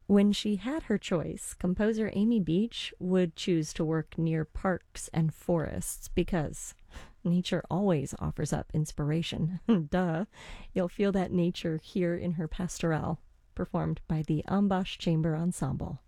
When she had her choice, composer Amy Beach would choose to work near parks and forests because nature always offers up inspiration. Duh. You'll feel that nature here in her Pastoral, performed by the Ambash Chamber Ensemble.